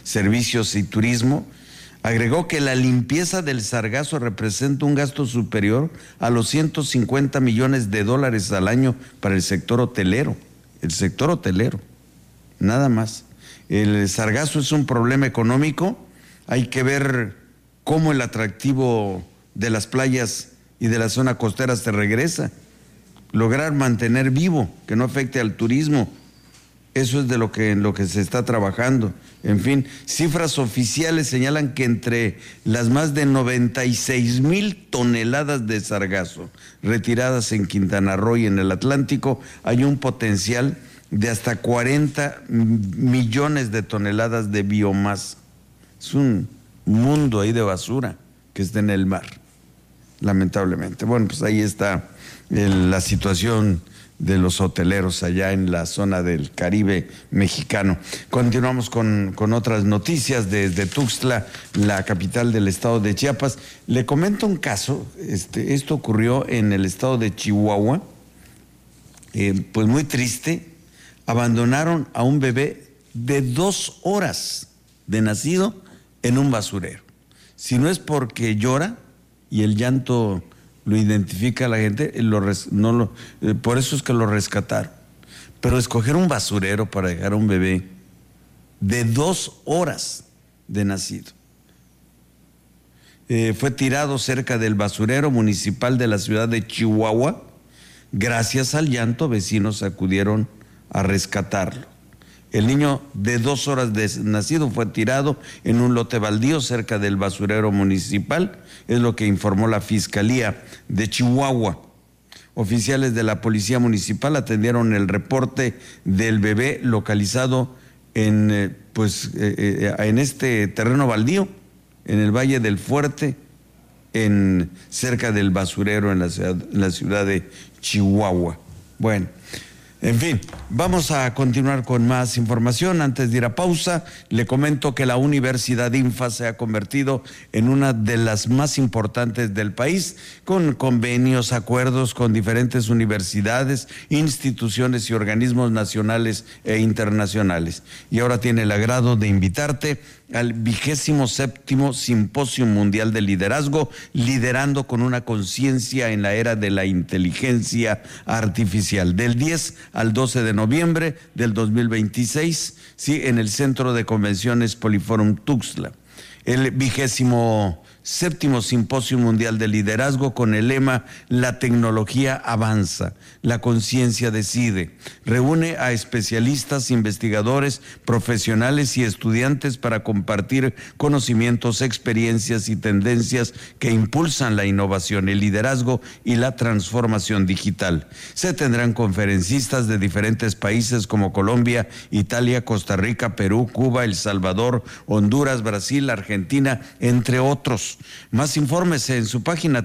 Servicios y Turismo, agregó que la limpieza del sargazo representa un gasto superior a los $150 millones al año para el sector hotelero. El sector hotelero, nada más. El sargazo es un problema económico. Hay que ver cómo el atractivo de las playas y de la zona costera se regresa. Lograr mantener vivo, que no afecte al turismo. Eso es de lo que se está trabajando. En fin, cifras oficiales señalan que entre las más de 96,000 toneladas de sargazo retiradas en Quintana Roo y en el Atlántico, hay un potencial de hasta 40 millones de toneladas de biomasa. Es un mundo ahí de basura que está en el mar, lamentablemente. Bueno, pues ahí está la situación de los hoteleros allá en la zona del Caribe mexicano. Continuamos con otras noticias desde Tuxtla, la capital del estado de Chiapas. Le comento un caso, esto ocurrió en el estado de Chihuahua, pues muy triste. Abandonaron a un bebé de 2 horas de nacido en un basurero. Si no es porque llora y el llanto lo identifica la gente, por eso es que lo rescataron. Pero escoger un basurero para dejar a un bebé de 2 horas de nacido. Fue tirado cerca del basurero municipal de la ciudad de Chihuahua. Gracias al llanto, vecinos acudieron a rescatarlo. El niño de 2 horas de nacido fue tirado en un lote baldío cerca del basurero municipal, es lo que informó la Fiscalía de Chihuahua. Oficiales de la Policía Municipal atendieron el reporte del bebé localizado en este terreno baldío, en el Valle del Fuerte, cerca del basurero en la ciudad de Chihuahua. Bueno, en fin, vamos a continuar con más información. Antes de ir a pausa, le comento que la Universidad INFA se ha convertido en una de las más importantes del país, con convenios, acuerdos con diferentes universidades, instituciones y organismos nacionales e internacionales. Y ahora tiene el agrado de invitarte al 27º Simposio Mundial de Liderazgo, liderando con una conciencia en la era de la inteligencia artificial, del 10 al 12 de noviembre del 2026, sí, en el Centro de Convenciones Poliforum Tuxtla. El 27º Simposio Mundial de Liderazgo, con el lema "La tecnología avanza, la conciencia decide", reúne a especialistas, investigadores, profesionales y estudiantes para compartir conocimientos, experiencias y tendencias que impulsan la innovación, el liderazgo y la transformación digital. Se tendrán conferencistas de diferentes países como Colombia, Italia, Costa Rica, Perú, Cuba, El Salvador, Honduras, Brasil, Argentina, entre otros. Más informes en su página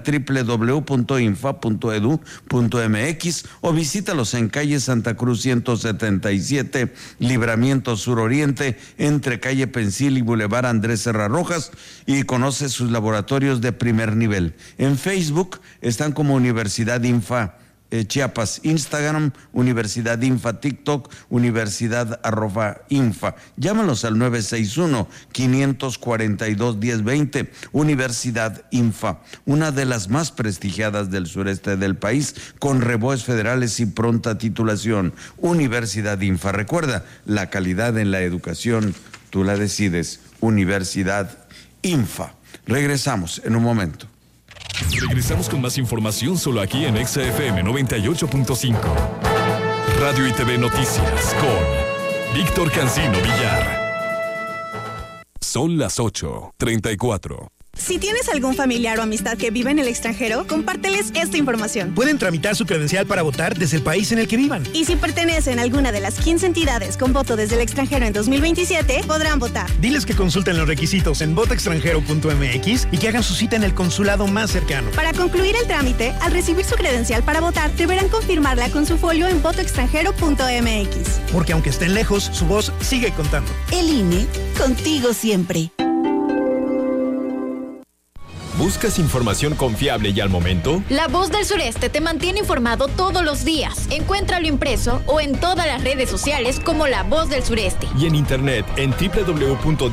www.infa.edu.mx o visítalos en calle Santa Cruz 177, Libramiento Sur Oriente, entre calle Pensil y Boulevard Andrés Serra Rojas, y conoce sus laboratorios de primer nivel. En Facebook están como Universidad INFA Chiapas, Instagram, Universidad INFA, TikTok, Universidad@INFA. Llámalos al 961-542-1020. Universidad INFA, una de las más prestigiadas del sureste del país, con reboes federales y pronta titulación. Universidad INFA. Recuerda, la calidad en la educación, tú la decides. Universidad INFA. Regresamos en un momento. Regresamos con más información solo aquí en XFM 98.5. Radio y TV Noticias con Víctor Cancino Villar. Son las 8:34. Si tienes algún familiar o amistad que vive en el extranjero, compárteles esta información. Pueden tramitar su credencial para votar desde el país en el que vivan. Y si pertenecen a alguna de las 15 entidades con voto desde el extranjero en 2027, podrán votar. Diles que consulten los requisitos en votoextranjero.mx y que hagan su cita en el consulado más cercano. Para concluir el trámite, al recibir su credencial para votar, deberán confirmarla con su folio en votoextranjero.mx. Porque aunque estén lejos, su voz sigue contando. El INE, contigo siempre. ¿Buscas información confiable y al momento? La Voz del Sureste te mantiene informado todos los días. Encuéntralo impreso o en todas las redes sociales como La Voz del Sureste. Y en internet en www